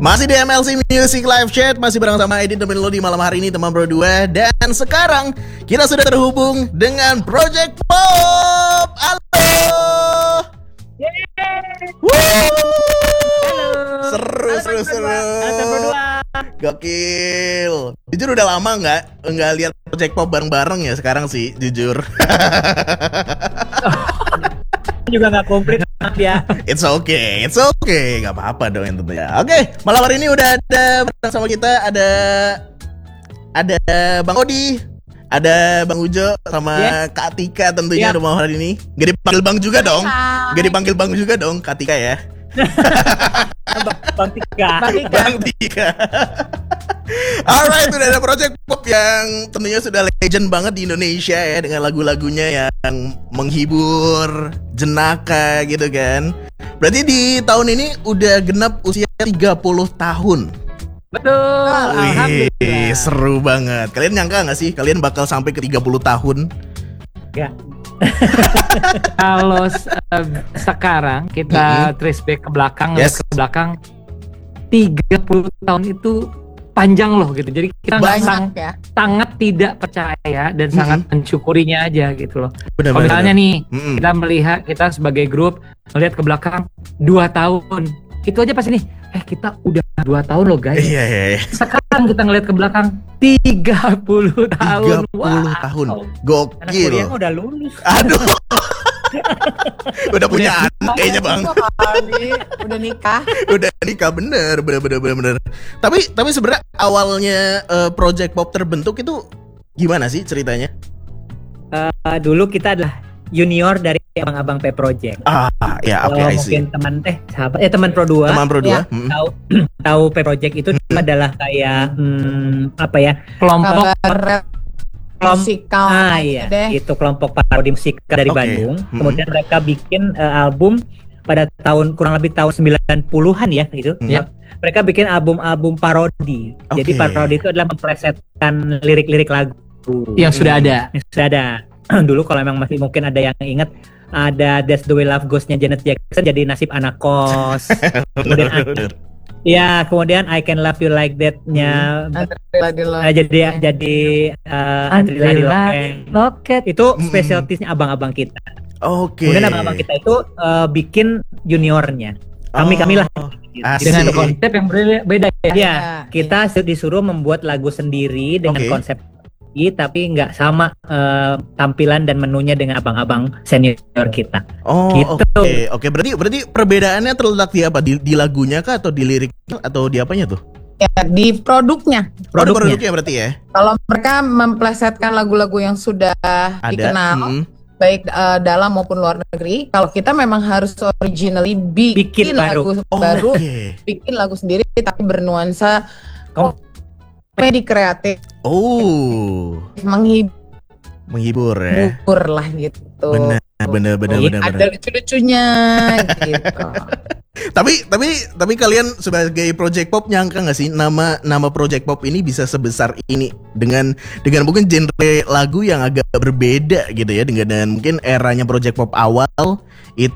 Masih di MLC Music Live Chat, masih bareng sama Edit temen lo di malam hari ini, teman Bro 2. Dan sekarang kita sudah terhubung dengan Project Pop. Halo. Seru. Gokil. Jujur udah lama nggak lihat Project Pop bareng-bareng ya sekarang sih, jujur. Juga nggak komplit ya. It's okay, nggak apa-apa dong yang tentunya. Oke, malam hari ini udah ada bersama kita ada Bang Odi, ada Bang Ujo sama Kak Tika tentunya malam hari ini. Gak dipanggil Bang juga dong, gak dipanggil Bang juga dong, Kak Tika ya. Bang Tika. Alright, udah ada Project Pop yang tentunya sudah legend banget di Indonesia ya, dengan lagu-lagunya yang menghibur, jenaka gitu kan. Berarti di tahun ini udah genap usia 30 tahun. Betul. Wih, seru banget. Kalian nyangka gak sih kalian bakal sampai ke 30 tahun? Ya. Kalau sekarang kita trace back ke belakang, ke belakang 30 tahun itu panjang loh gitu. Jadi kita sangat tidak percaya dan sangat mensyukurinya aja gitu loh. Kalau misalnya nih kita melihat, kita sebagai grup melihat ke belakang 2 tahun, itu aja pasti nih kita udah 2 tahun loh guys. Iya. Sekarang kita ngelihat ke belakang 30 tahun. 30 tahun. Gokil. Anak kuliah udah lulus. Aduh. Udah punya anak kayaknya Bang. Udah nikah. Udah nikah, bener. Tapi sebenarnya awalnya Project Pop terbentuk itu gimana sih ceritanya? Dulu kita adalah junior dari abang-abang P Project. Ya, oke, mungkin teman Pro 2. Teman Pro 2. Ya, tahu P Project itu adalah kayak kelompok musikal. Itu kelompok parodi musikal dari Bandung. Kemudian mereka bikin album pada kurang lebih tahun 90-an ya gitu. Mereka bikin album parodi. Jadi parodi itu adalah memplesetkan lirik-lirik lagu yang sudah ada. Dulu kalau memang masih mungkin ada yang ingat, ada That's the Way Love Goes-nya Janet Jackson jadi nasib anak kos. Kemudian I Can Love You Like That-nya jadi Andri Loket. Itu specialty-nya abang-abang kita. Kemudian abang-abang kita itu bikin juniornya. Kami lah dengan konsep yang beda ya. Kita disuruh membuat lagu sendiri dengan konsep tapi nggak sama tampilan dan menunya dengan abang-abang senior kita. Gitu. Berarti perbedaannya terletak di apa? Di lagunya kah atau di liriknya atau di apanya tuh? Ya, di produknya. Produknya berarti ya. Kalau mereka memplesetkan lagu-lagu yang sudah dikenal, baik dalam maupun luar negeri. Kalau kita memang harus originally bikin lagu baru, bikin lagu sendiri tapi bernuansa komedi kreatif. Menghibur ya. Menghibur lah gitu. Bener. Ada lucu-lucunya gitu. Tapi kalian sebagai Project Pop nyangka nggak sih nama Project Pop ini bisa sebesar ini dengan mungkin genre lagu yang agak berbeda gitu ya, dengan mungkin eranya Project Pop awal itu